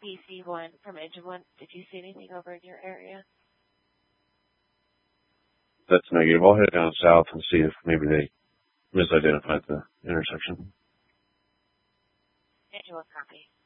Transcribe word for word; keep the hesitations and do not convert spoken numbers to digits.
B C one from Engine one. Did you see anything over in your area? That's negative. I'll head down south and see if maybe they misidentified the intersection. Engine one copy.